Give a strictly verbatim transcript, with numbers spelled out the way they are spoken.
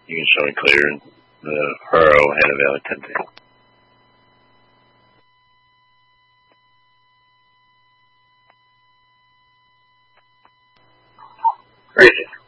You can show me clear the Huro Hanavel Tente. Crazy.